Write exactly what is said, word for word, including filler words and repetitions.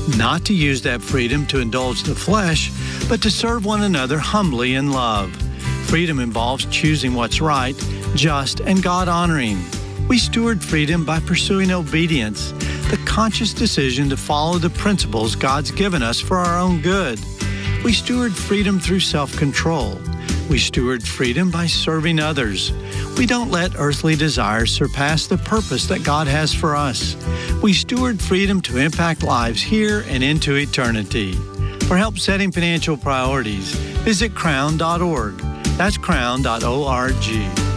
Not to use that freedom to indulge the flesh, but to serve one another humbly in love. Freedom involves choosing what's right, just, and God-honoring. We steward freedom by pursuing obedience, the conscious decision to follow the principles God's given us for our own good. We steward freedom through self-control. We steward freedom by serving others. We don't let earthly desires surpass the purpose that God has for us. We steward freedom to impact lives here and into eternity. For help setting financial priorities, visit crown dot org. That's crown dot org.